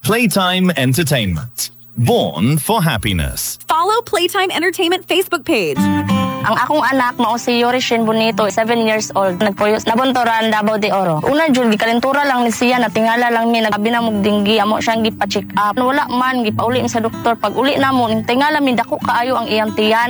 Playtime Entertainment. Born for happiness. Follow Playtime Entertainment Facebook page. Ang akong anak mao si Yorishin Bonito, 7 years old. Nagpuyos nabuntoran Davao de Oro. Una jud gikalentura lang ni siya, natingala lang mi, nagabi na mog dinggi, amo siyang gipa-check up. Wala man gipauli sa doktor. Pag uli namo tingala mi dako kaayo ang iyang tiyan.